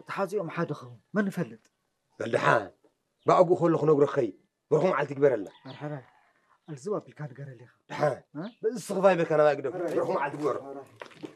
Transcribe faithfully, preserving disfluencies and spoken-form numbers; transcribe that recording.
تحازيهم حدا خون ما نفلت الدحان بقى خلو نقرا خي برهم على تكبر الله مرحبا الزواب بالكاد قرا لي دحان بس صغفاي بك انا اقدر برهم على تكبر